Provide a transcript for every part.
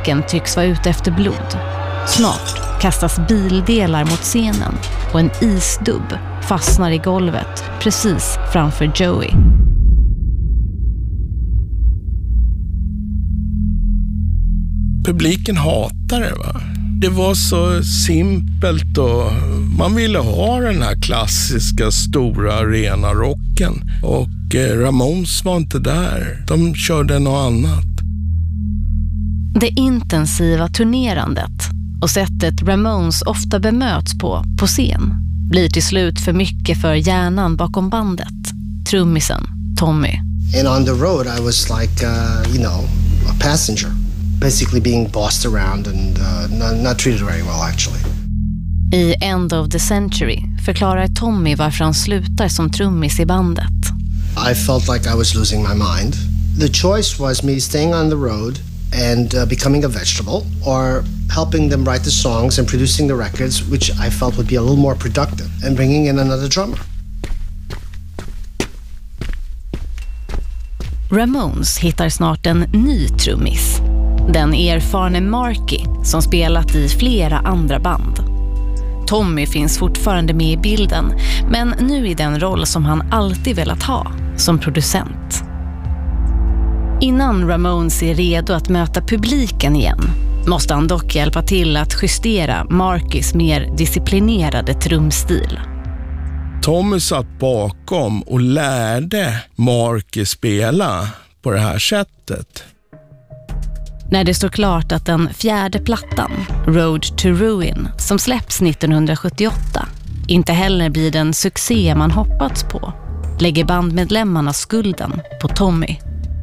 publiken tycks vara ute efter blod. Snart kastas bildelar mot scenen och en isdubb fastnar i golvet precis framför Joey. Publiken hatar det, va? Det var så simpelt och man ville ha den här klassiska stora arena-rocken. Och Ramones var inte där. De körde något annat. Det intensiva turnerandet och sättet Ramones ofta bemöts på scen blir till slut för mycket för hjärnan bakom bandet, trummisen Tommy. And on the road I was like, a passenger. Basically being bossed around and not treated very well actually. I End of the Century förklarar Tommy varför han slutar som trummis i bandet. I felt like I was losing my mind. The choice was me staying on the road and becoming a vegetable, or helping them write the songs and producing the records, which I felt would be a little more productive, and bringing in another drummer. Ramones hittar snart en ny trummis. Den erfarne Marky som spelat i flera andra band. Tommy finns fortfarande med i bilden, men nu i den roll som han alltid velat ha, som producent. Innan Ramones är redo att möta publiken igen måste han dock hjälpa till att justera Markys mer disciplinerade trumstil. Tommy satt bakom och lärde Marky spela på det här sättet. När det står klart att den fjärde plattan, Road to Ruin, som släpps 1978, inte heller blir den succé man hoppats på, lägger bandmedlemmarna skulden på Tommy.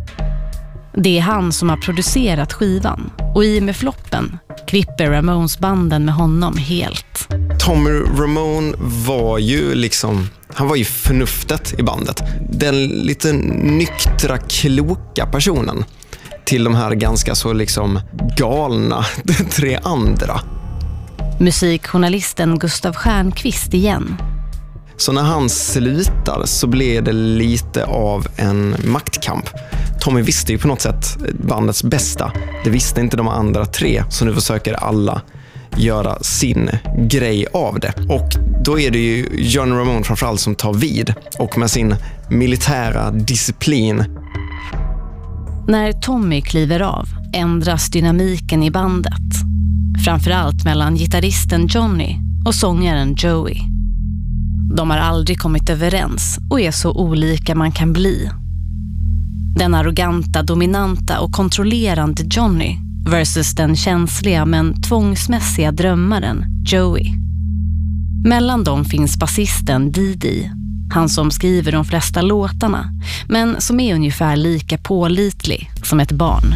Det är han som har producerat skivan, och i med floppen klipper Ramones banden med honom helt. Tommy Ramone var ju han var ju förnuftet i bandet. Den lite nyktra, kloka personen till de här ganska så galna tre andra. Musikjournalisten Gustav Stjernqvist igen. Så när han slutar så blev det lite av en maktkamp. Tommy visste ju på något sätt bandets bästa. Det visste inte de andra tre, så nu försöker alla göra sin grej av det. Och då är det ju Johnny Ramone framförallt som tar vid, och med sin militära disciplin. När Tommy kliver av ändras dynamiken i bandet. Framförallt mellan gitarristen Johnny och sångaren Joey. De har aldrig kommit överens och är så olika man kan bli. Den arroganta, dominanta och kontrollerande Johnny versus den känsliga men tvångsmässiga drömmaren Joey. Mellan dem finns basisten Didi, han som skriver de flesta låtarna, men som är ungefär lika pålitlig som ett barn.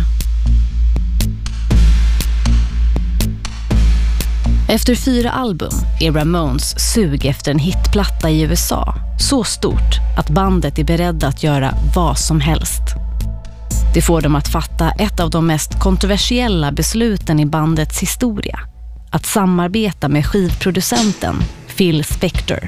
Efter 4 album är Ramones sug efter en hitplatta i USA så stort att bandet är beredda att göra vad som helst. Det får dem att fatta ett av de mest kontroversiella besluten i bandets historia: att samarbeta med skivproducenten Phil Spector.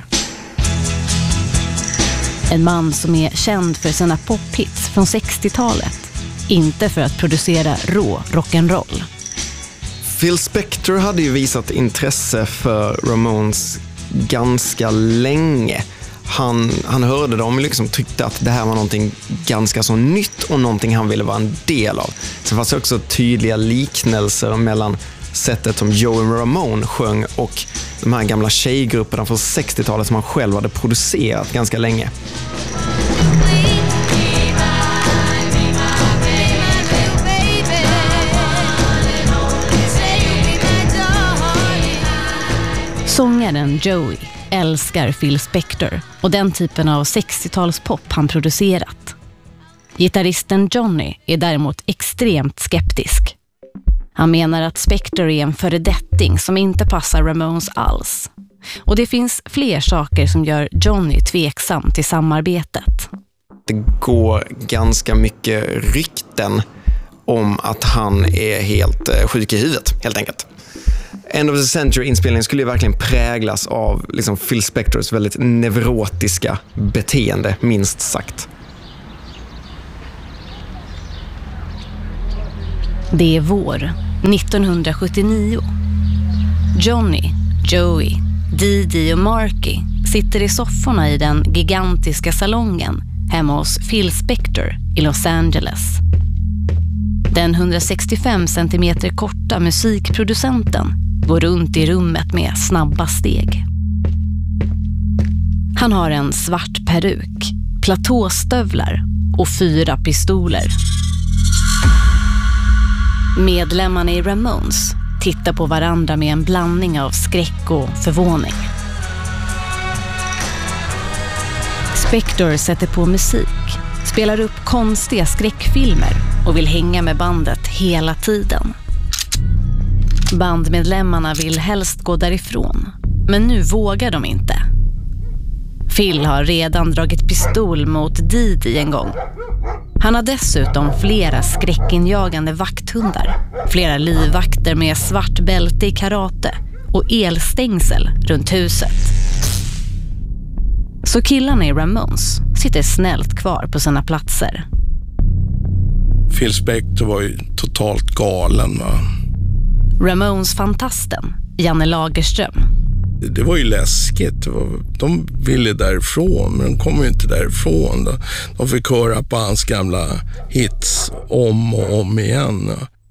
En man som är känd för sina pophits från 60-talet, inte för att producera rå rock'n'roll. Phil Spector hade ju visat intresse för Ramones ganska länge. Han hörde dem och tyckte att det här var någonting ganska så nytt och någonting han ville vara en del av. Sen fanns det också tydliga liknelser mellan sättet som Joey Ramone sjöng och de här gamla tjejgrupperna från 60-talet som han själv hade producerat ganska länge. Sångaren Joey älskar Phil Spector och den typen av 60-talspop han producerat. Gitarristen Johnny är däremot extremt skeptisk. Han menar att Spector är en föredetting som inte passar Ramones alls. Och det finns fler saker som gör Johnny tveksam till samarbetet. Det går ganska mycket rykten om att han är helt sjuk i huvudet, helt enkelt. End of the Century-inspelningen skulle ju verkligen präglas av Phil Spectors väldigt neurotiska beteende, minst sagt. Det är vår 1979. Johnny, Joey, Dee och Marky sitter i sofforna i den gigantiska salongen hemma hos Phil Spector i Los Angeles. Den 165 cm korta musikproducenten går runt i rummet med snabba steg. Han har en svart peruk, platåstövlar och 4 pistoler. Medlemmarna i Ramones tittar på varandra med en blandning av skräck och förvåning. Spector sätter på musik, spelar upp konstiga skräckfilmer och vill hänga med bandet hela tiden. Bandmedlemmarna vill helst gå därifrån, men nu vågar de inte. Phil har redan dragit pistol mot Dee en gång. Han har dessutom flera skräckinjagande vakthundar, flera livvakter med svart bälte i karate och elstängsel runt huset. Så killarna i Ramones sitter snällt kvar på sina platser. Phil Spector var ju totalt galen, va? Ramones-fantasten, Janne Lagerström. Det var ju läskigt. De ville därifrån, men de kom ju inte därifrån. De fick höra på hans gamla hits om och om igen.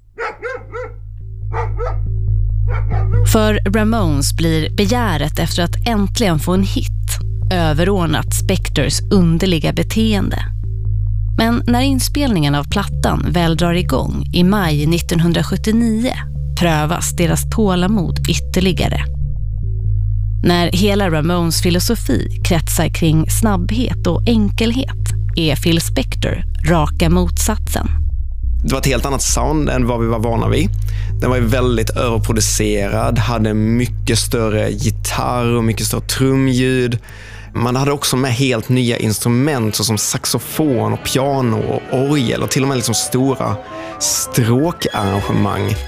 För Ramones blir begäret efter att äntligen få en hit överordnat Spectors underliga beteende. Men när inspelningen av plattan väl drar igång i maj 1979 prövas deras tålamod ytterligare. När hela Ramones filosofi kretsar kring snabbhet och enkelhet är Phil Spector raka motsatsen. Det var ett helt annat sound än vad vi var vana vid. Den var ju väldigt överproducerad, hade mycket större gitarr och mycket större trumljud. Man hade också med helt nya instrument såsom saxofon och piano och orgel och till och med liksom stora stråkarrangemang.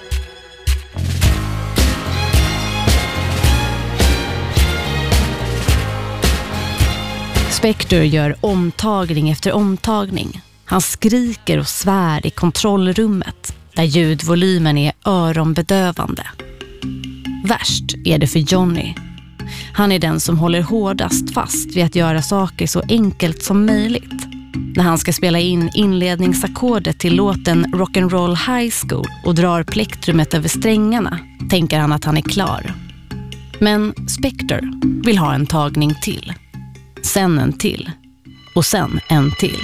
Spector gör omtagning efter omtagning. Han skriker och svär i kontrollrummet där ljudvolymen är öronbedövande. Värst är det för Johnny. Han är den som håller hårdast fast vid att göra saker så enkelt som möjligt. När han ska spela in inledningsackordet till låten Rock'n'Roll High School och drar plektrumet över strängarna tänker han att han är klar. Men Spector vill ha en tagning till. Sen en till. Och sen en till.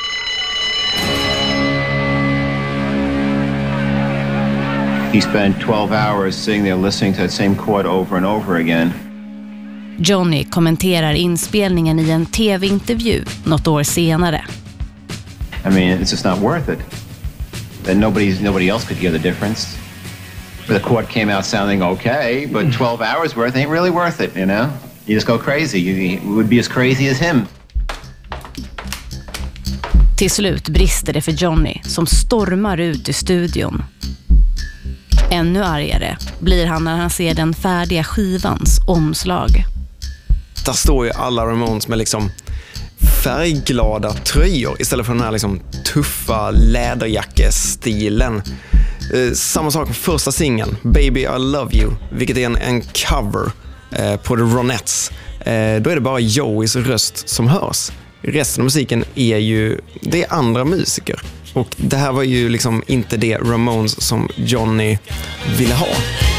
He spent 12 hours sitting there listening to that same chord over and over again. Johnny kommenterar inspelningen i en tv-intervju något år senare. I mean, it's just not worth it. That nobody else could hear the difference. The chord came out sounding okay, but 12 hours worth ain't really worth it, you know? You just go crazy. You would be as crazy as him. Till slut brister det för Johnny som stormar ut i studion. Ännu argare blir han när han ser den färdiga skivans omslag. Där står ju alla Ramones med liksom färgglada tröjor istället för den här liksom tuffa läderjackestilen. Samma sak med första singeln, Baby I Love You, vilket är en cover på The Ronettes. Då är det bara Joeys röst som hörs. Resten av musiken det är andra musiker. Och det här var ju liksom inte det Ramones som Johnny ville ha.